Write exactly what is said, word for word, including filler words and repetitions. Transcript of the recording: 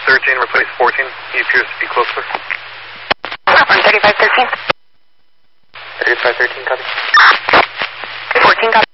thirteen, replace fourteen. He appears to be closer. Affirm, thirty-five thirteen. thirty-five thirteen, copy. fourteen, copy.